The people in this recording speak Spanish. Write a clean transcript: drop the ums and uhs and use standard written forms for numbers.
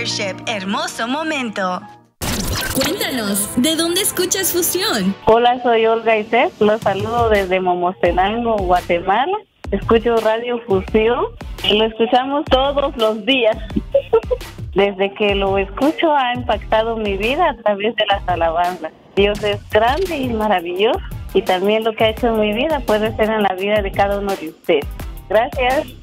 Worship, hermoso momento. Cuéntanos, ¿de dónde escuchas Fusión? Hola, soy Olga Isés, los saludo desde Momostenango, Guatemala. Escucho Radio Fusión y lo escuchamos todos los días. Desde que lo escucho ha impactado mi vida a través de las alabanzas. Dios es grande y maravilloso y también lo que ha hecho en mi vida puede ser en la vida de cada uno de ustedes. Gracias.